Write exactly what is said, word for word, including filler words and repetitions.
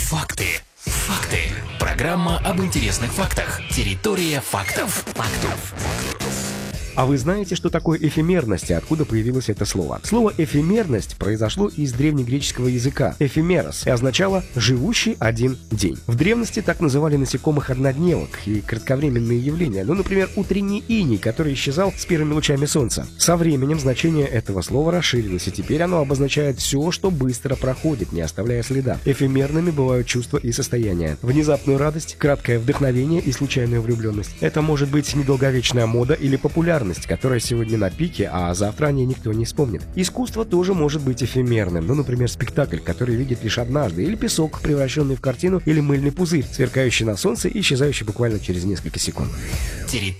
Факты. Факты. Программа об интересных фактах. Территория фактов. Фактов. А вы знаете, что такое эфемерность и откуда появилось это слово? Слово «эфемерность» произошло из древнегреческого языка «эфемерос» и означало «живущий один день». В древности так называли насекомых однодневок и кратковременные явления, ну, например, утренний иней, который исчезал с первыми лучами солнца. Со временем значение этого слова расширилось, и теперь оно обозначает все, что быстро проходит, не оставляя следа. Эфемерными бывают чувства и состояния. Внезапную радость, краткое вдохновение и случайную влюбленность. Это может быть недолговечная мода или популярность, которая сегодня на пике, а завтра о ней никто не вспомнит. Искусство тоже может быть эфемерным, ну, например, спектакль, который видит лишь однажды, или песок, превращенный в картину, или мыльный пузырь, сверкающий на солнце и исчезающий буквально через несколько секунд.